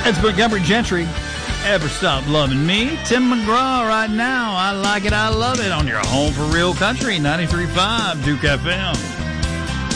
It's Montgomery Gentry. Ever Stop Loving Me? Tim McGraw right now. I like it, I love it on your home for real country, 93.5 Duke FM.